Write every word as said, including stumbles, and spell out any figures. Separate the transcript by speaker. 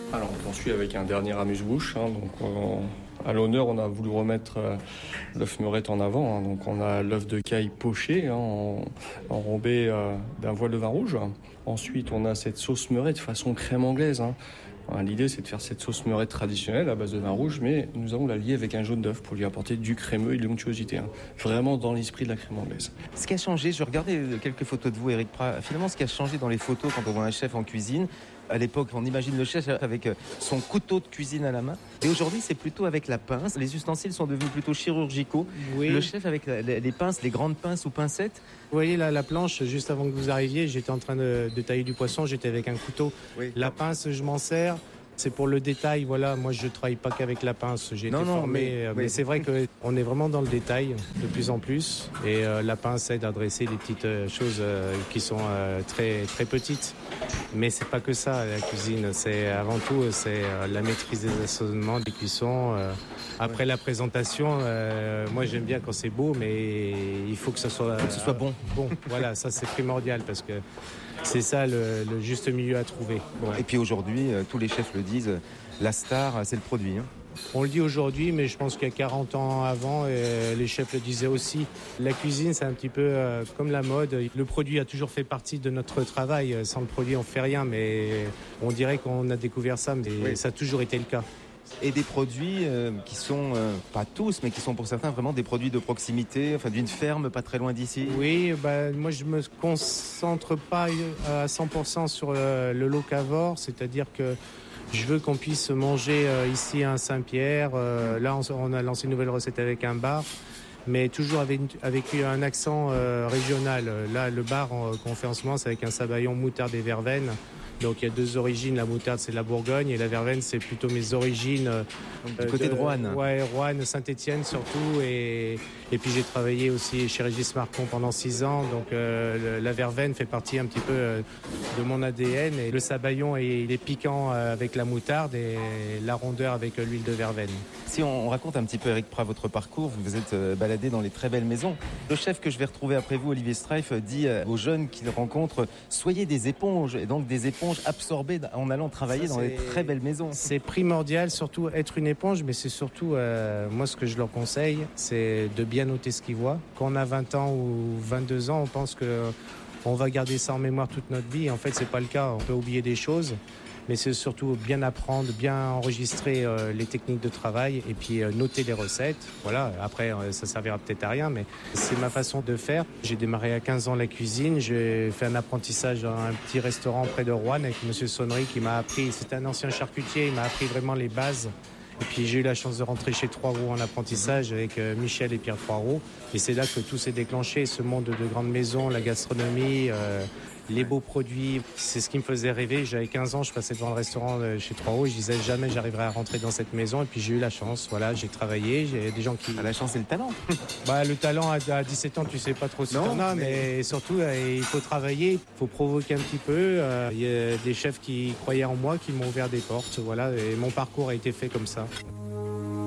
Speaker 1: Alors, on poursuit avec un dernier amuse-bouche. Hein, donc, on, à l'honneur, on a voulu remettre euh, l'œuf meurette en avant. Hein, donc, on a l'œuf de caille poché, hein, en, enrobé euh, d'un voile de vin rouge. Ensuite, on a cette sauce meurette façon crème anglaise. Hein. Hein, l'idée, c'est de faire cette sauce meurette traditionnelle à base de vin rouge, mais nous allons la lier avec un jaune d'œuf pour lui apporter du crémeux et de l'onctuosité. Hein, vraiment dans l'esprit de la crème anglaise.
Speaker 2: Ce qui a changé, je regardais quelques photos de vous, Éric Prat. Finalement, ce qui a changé dans les photos quand on voit un chef en cuisine, à l'époque, on imagine le chef avec son couteau de cuisine à la main. Et aujourd'hui, c'est plutôt avec la pince. Les ustensiles sont devenus plutôt chirurgicaux. Oui. Le chef avec la, les pinces, les grandes pinces ou pincettes.
Speaker 3: Vous voyez là, la planche, juste avant que vous arriviez, j'étais en train de, de tailler du poisson, j'étais avec un couteau. Oui. La pince, je m'en sers. C'est pour le détail, voilà. Moi, je travaille pas qu'avec la pince. J'ai non, été non, formé, mais, mais oui. C'est vrai qu'on est vraiment dans le détail de plus en plus. Et euh, la pince aide à dresser des petites euh, choses euh, qui sont euh, très très petites. Mais c'est pas que ça, la cuisine. C'est avant tout, c'est euh, la maîtrise des assaisonnements, des cuissons. Euh, après ouais. La présentation, euh, moi j'aime bien quand c'est beau, mais il faut que ça soit,
Speaker 2: faut que ce soit bon.
Speaker 3: Euh, bon, voilà, ça c'est primordial parce que c'est ça le, le juste milieu à trouver.
Speaker 2: Bon. Et puis aujourd'hui, euh, tous les chefs le disent, la star, c'est le produit. Hein.
Speaker 3: On le dit aujourd'hui, mais je pense qu'il y a quarante ans avant, euh, les chefs le disaient aussi. La cuisine, c'est un petit peu euh, comme la mode. Le produit a toujours fait partie de notre travail. Sans le produit, on ne fait rien, mais on dirait qu'on a découvert ça, mais oui. Ça a toujours été le cas.
Speaker 2: Et des produits euh, qui sont, euh, pas tous, mais qui sont pour certains vraiment des produits de proximité, enfin d'une ferme pas très loin d'ici.
Speaker 3: Oui, bah, moi je me concentre pas à cent pour cent sur le, le locavore, c'est-à-dire que je veux qu'on puisse manger euh, ici à Saint-Pierre. Euh, là, on, on a lancé une nouvelle recette avec un bar, mais toujours avec, avec un accent euh, régional. Là, le bar euh, qu'on fait en ce moment, c'est avec un sabayon moutarde et verveine. Donc il y a deux origines, la moutarde c'est de la Bourgogne et la verveine c'est plutôt mes origines. Euh,
Speaker 2: du côté de, de Roanne.
Speaker 3: Ouais, Roanne, Saint-Étienne surtout. Et, et puis j'ai travaillé aussi chez Régis Marcon pendant six ans. Donc euh, la verveine fait partie un petit peu euh, de mon A D N. Et le sabayon il est piquant euh, avec la moutarde et la rondeur avec euh, l'huile de verveine.
Speaker 2: Si on raconte un petit peu, Éric Prat, votre parcours, vous vous êtes euh, baladé dans les très belles maisons. Le chef que je vais retrouver après vous, Olivier Streif, dit euh, aux jeunes qu'il rencontre, soyez des éponges. Et donc des éponges absorbées en allant travailler ça, dans les très belles maisons.
Speaker 3: C'est primordial, surtout être une éponge, mais c'est surtout, euh, moi ce que je leur conseille, c'est de bien noter ce qu'ils voient. Quand on a vingt ans ou vingt-deux ans, on pense qu'on va garder ça en mémoire toute notre vie. En fait, c'est pas le cas, on peut oublier des choses. Mais c'est surtout bien apprendre, bien enregistrer euh, les techniques de travail et puis euh, noter les recettes. Voilà, après euh, ça servira peut-être à rien, mais c'est ma façon de faire. J'ai démarré à quinze ans la cuisine, j'ai fait un apprentissage dans un petit restaurant près de Roanne avec Monsieur Sonnery qui m'a appris, c'était un ancien charcutier, il m'a appris vraiment les bases. Et puis j'ai eu la chance de rentrer chez Trois-Roues en apprentissage avec euh, Michel et Pierre Trois-Roues. Et c'est là que tout s'est déclenché, ce monde de grandes maisons, la gastronomie, euh, les beaux produits. C'est ce qui me faisait rêver. J'avais quinze ans, je passais devant le restaurant chez Trois-Roues et je disais jamais j'arriverai à rentrer dans cette maison. Et puis j'ai eu la chance, voilà, j'ai travaillé, j'ai des gens qui...
Speaker 2: La chance et le talent.
Speaker 3: Bah, le talent, à dix-sept ans, tu sais pas trop si t'en as, mais... mais surtout, il faut travailler, il faut provoquer un petit peu. Il y a des chefs qui croyaient en moi, qui m'ont ouvert des portes, voilà, et mon parcours a été fait comme ça.